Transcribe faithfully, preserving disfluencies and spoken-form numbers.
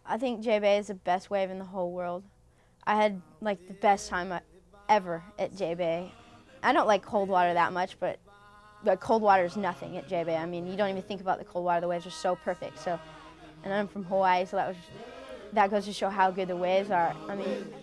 I think J-Bay is the best wave in the whole world. I had like the best time ever at J-Bay. I don't like cold water that much, but but cold water is nothing at J-Bay. I mean, you don't even think about the cold water. The waves are so perfect. So, and I'm from Hawaii, so that was that goes to show how good the waves are. I mean.